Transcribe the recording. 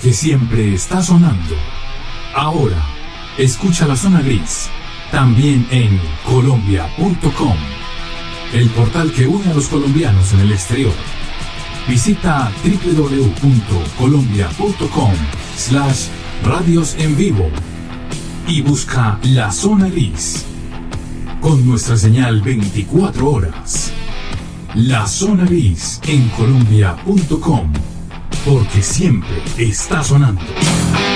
porque siempre está sonando. Ahora, escucha la zona gris, también en colombia.com, el portal que une a los colombianos en el exterior. Visita www.colombia.com/radios en vivo y busca la zona gris con nuestra señal 24 horas. La zona gris en colombia.com, porque siempre está sonando.